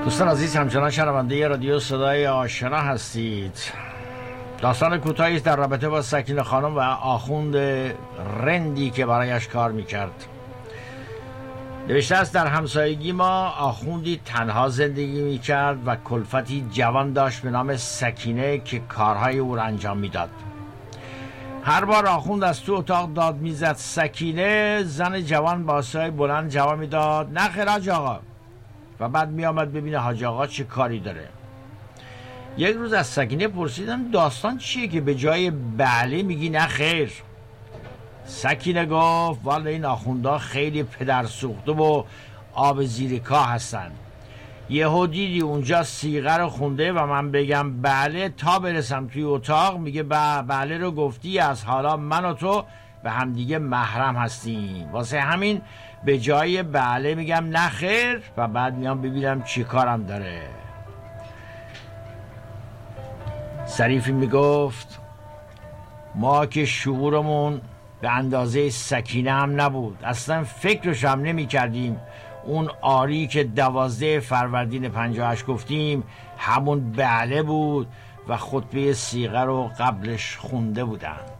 دوستان عزیز، همچنان شنونده رادیو صدای آشنا هستید. داستان کوتاهی است در رابطه با سکینه خانم و آخوند رندی که برایش کار میکرد. نوشته است در همسایگی ما آخوندی تنها زندگی میکرد و کلفتی جوان داشت به نام سکینه که کارهای او را انجام میداد. هر بار آخوند از تو اتاق داد میزد سکینه، زن جوان با صدای بلند جواب میداد نه خیر حاج آقا، و بعد می آمد ببینه حاج آقا چه کاری داره. یک روز از سکینه پرسیدم داستان چیه که به جای بله میگی نه خیر؟ سکینه گفت والا این آخوندا خیلی پدرسوخته و آب زیر کاه هستن. یهو دیدی اونجا صیغه رو خونده و من بگم بله، تا برسم توی اتاق میگه بله رو گفتی، از حالا من و تو به همدیگه محرم هستیم، واسه همین به جای بله میگم نه خیر و بعد میام ببینم چی کارم داره. ظریفی میگفت ما که شعورمون به اندازه سکینه هم نبود، اصلا فکرش هم نمی کردیم اون آری که 12 فروردین 58 گفتیم همون بله بود و خطبه صیغه رو قبلش خونده بودن.